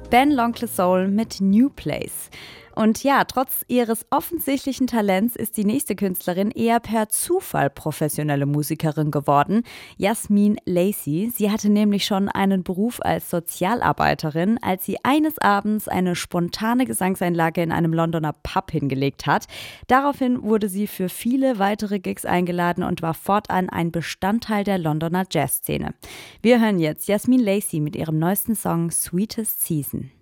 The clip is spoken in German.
Ben L'Oncle Soul mit New Place. Und ja, trotz ihres offensichtlichen Talents ist die nächste Künstlerin eher per Zufall professionelle Musikerin geworden. Yasmin Lacey. Sie hatte nämlich schon einen Beruf als Sozialarbeiterin, als sie eines Abends eine spontane Gesangseinlage in einem Londoner Pub hingelegt hat. Daraufhin wurde sie für viele weitere Gigs eingeladen und war fortan ein Bestandteil der Londoner Jazzszene. Wir hören jetzt Yasmin Lacey mit ihrem neuesten Song Sweetest Season.